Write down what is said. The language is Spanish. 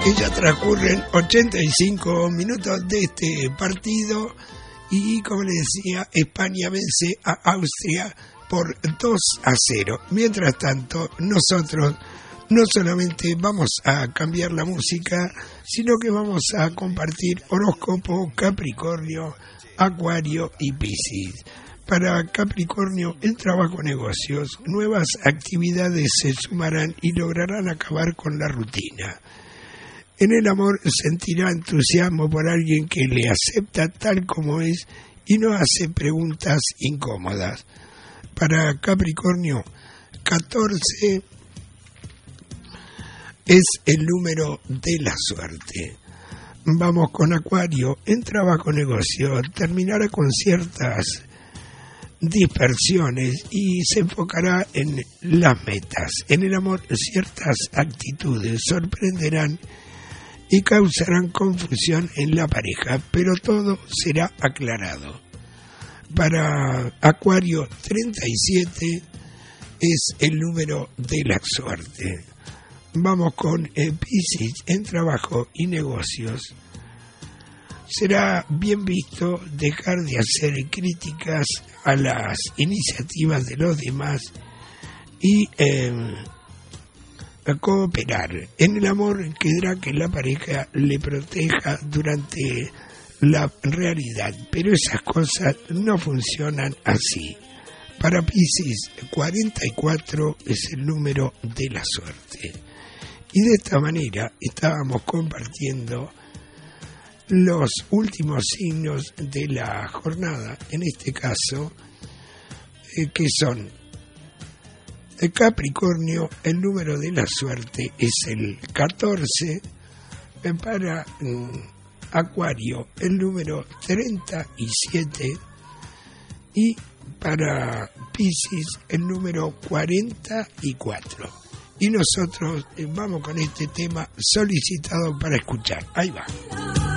que ya transcurren 85 minutos de este partido y, como les decía, España vence a Austria por 2-0. Mientras tanto, nosotros no solamente vamos a cambiar la música, sino que vamos a compartir horóscopo, Capricornio, Acuario y Piscis. Para Capricornio, el trabajo, negocios, nuevas actividades se sumarán y lograrán acabar con la rutina. En el amor sentirá entusiasmo por alguien que le acepta tal como es y no hace preguntas incómodas. Para Capricornio, 14 es el número de la suerte. Vamos con Acuario. En trabajo, negocio, terminará con ciertas dispersiones y se enfocará en las metas. En el amor, ciertas actitudes sorprenderán y causarán confusión en la pareja, pero todo será aclarado. Para Acuario, 37 es el número de la suerte. Vamos con Piscis. En trabajo y negocios, será bien visto dejar de hacer críticas a las iniciativas de los demás y a cooperar. En el amor, quedará que la pareja le proteja durante la realidad, pero esas cosas no funcionan así. Para Piscis, 44 es el número de la suerte. Y de esta manera estábamos compartiendo los últimos signos de la jornada, en este caso, que son de Capricornio, el número de la suerte es el 14, para Acuario el número 37 y para Piscis el número 44. Y nosotros vamos con este tema solicitado para escuchar. Ahí va.